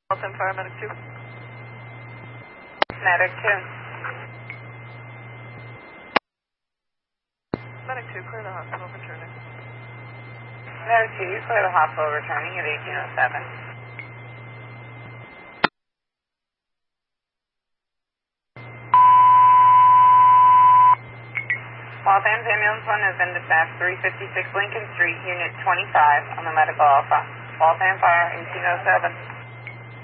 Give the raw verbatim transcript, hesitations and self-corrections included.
Waltham Fire, Medic two. Medic two. Medic two, clear the hospital, returning. Medic two, you clear the hospital returning at eighteen oh seven. Waltham's ambulance one has been dispatched three fifty-six Lincoln Street, Unit twenty-five on the Medical Alpha. Waltham Fire, eighteen oh seven.